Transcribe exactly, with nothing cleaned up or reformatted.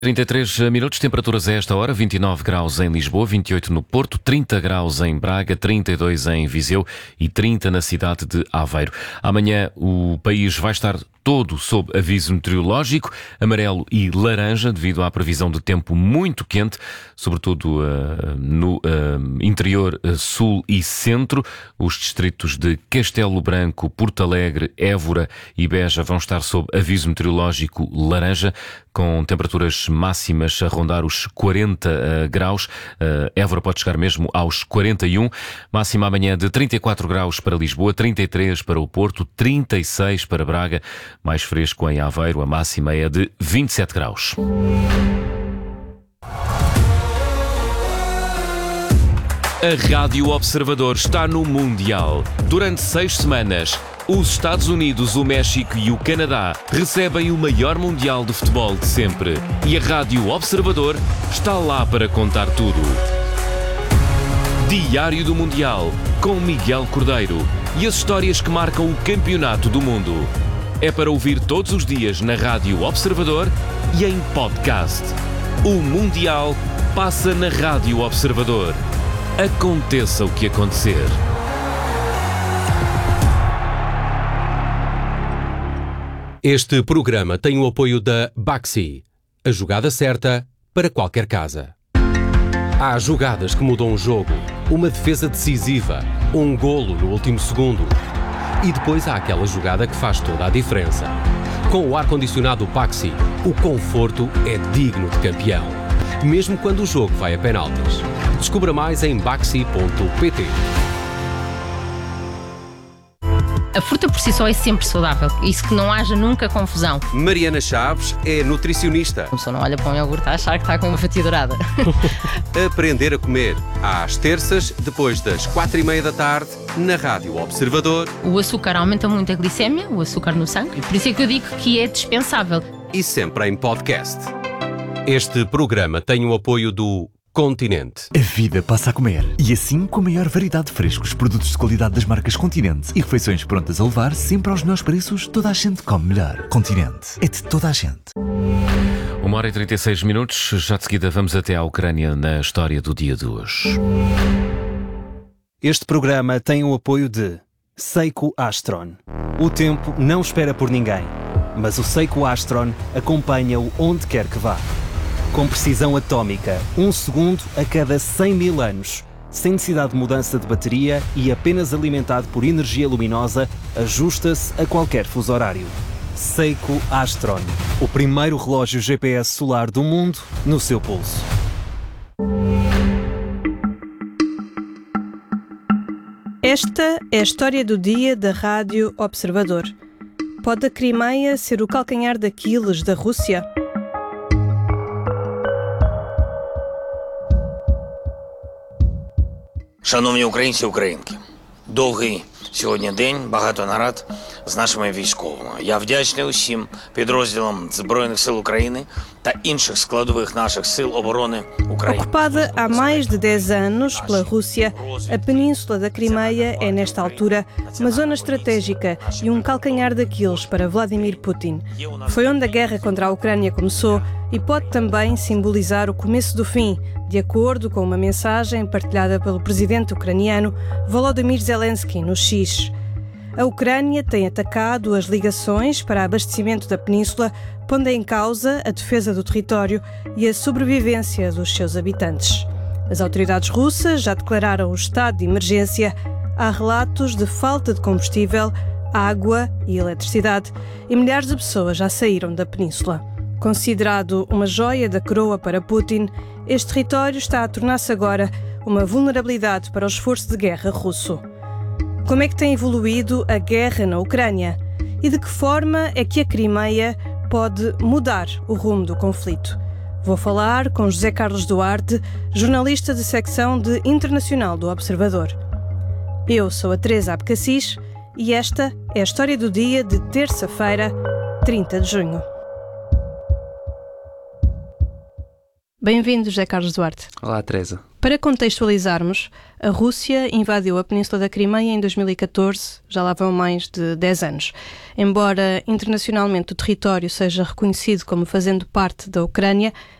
trinta e três minutos, temperaturas a esta hora, vinte e nove graus em Lisboa, vinte e oito no Porto, trinta graus em Braga, trinta e dois em Viseu e trinta na cidade de Aveiro. Amanhã o país vai estar todo sob aviso meteorológico, amarelo e laranja, devido à previsão de tempo muito quente, sobretudo uh, no uh, interior uh, sul e centro. Os distritos de Castelo Branco, Porto Alegre, Évora e Beja vão estar sob aviso meteorológico laranja, com temperaturas máximas a rondar os quarenta uh, graus. Uh, Évora pode chegar mesmo aos quarenta e um. Máxima amanhã de trinta e quatro graus para Lisboa, trinta e três para o Porto, trinta e seis para Braga. Mais fresco em Aveiro, a máxima é de vinte e sete graus. A Rádio Observador está no Mundial. Durante seis semanas, os Estados Unidos, o México e o Canadá recebem o maior Mundial de futebol de sempre. E a Rádio Observador está lá para contar tudo. Diário do Mundial, com Miguel Cordeiro. E as histórias que marcam o campeonato do mundo. É para ouvir todos os dias na Rádio Observador e em podcast. O Mundial passa na Rádio Observador. Aconteça o que acontecer. Este programa tem o apoio da Baxi, a jogada certa para qualquer casa. Há jogadas que mudam o jogo, uma defesa decisiva, um golo no último segundo. E depois há aquela jogada que faz toda a diferença. Com o ar-condicionado Baxi, o conforto é digno de campeão, mesmo quando o jogo vai a penaltis. Descubra mais em baxi ponto pt. A fruta por si só é sempre saudável, isso que não haja nunca confusão. Mariana Chaves é nutricionista. A pessoa não olha para um iogurte a achar que está com uma fatia dourada. Aprender a comer, às terças, depois das quatro e meia da tarde, na Rádio Observador. O açúcar aumenta muito a glicémia, o açúcar no sangue, e por isso é que eu digo que é dispensável. E sempre em podcast. Este programa tem o apoio do Continente. A vida passa a comer. E assim, com a maior variedade de frescos, produtos de qualidade das marcas Continente e refeições prontas a levar, sempre aos melhores preços, toda a gente come melhor. Continente. É de toda a gente. Uma hora e trinta e seis minutos. Já de seguida vamos até à Ucrânia na história do dia de hoje. Este programa tem o apoio de Seiko Astron. O tempo não espera por ninguém, mas o Seiko Astron acompanha-o onde quer que vá. Com precisão atómica, um segundo a cada cem mil anos, sem necessidade de mudança de bateria e apenas alimentado por energia luminosa, ajusta-se a qualquer fuso horário. Seiko Astron, o primeiro relógio G P S solar do mundo no seu pulso. Esta é a história do dia da Rádio Observador. Pode a Crimeia ser o calcanhar daqueles da Rússia? Шановні українці, українки, довгий сьогодні день, багато нарад з нашими військовими. Я вдячний усім підрозділам Збройних сил України та інших складових наших сил оборони України. Ocupada há mais de dez anos pela Rússia, a Península da Crimeia é, nesta altura, uma zona estratégica e um calcanhar daqueles para Vladimir Putin. Foi onde a guerra contra a Ucrânia começou e pode também simbolizar o começo do fim, de acordo com uma mensagem partilhada pelo presidente ucraniano Volodymyr Zelensky no X. A Ucrânia tem atacado as ligações para abastecimento da península, pondo em causa a defesa do território e a sobrevivência dos seus habitantes. As autoridades russas já declararam o estado de emergência. Há relatos de falta de combustível, água e eletricidade, e milhares de pessoas já saíram da península. Considerado uma joia da coroa para Putin, este território está a tornar-se agora uma vulnerabilidade para o esforço de guerra russo. Como é que tem evoluído a guerra na Ucrânia? E de que forma é que a Crimeia pode mudar o rumo do conflito? Vou falar com José Carlos Duarte, jornalista de secção de Internacional do Observador. Eu sou a Teresa Abcacis e esta é a história do dia de terça-feira, trinta de junho. Bem-vindo, José Carlos Duarte. Olá, Teresa. Para contextualizarmos, a Rússia invadiu a Península da Crimeia em dois mil e catorze, já lá vão mais de dez anos. Embora internacionalmente o território seja reconhecido como fazendo parte da Ucrânia,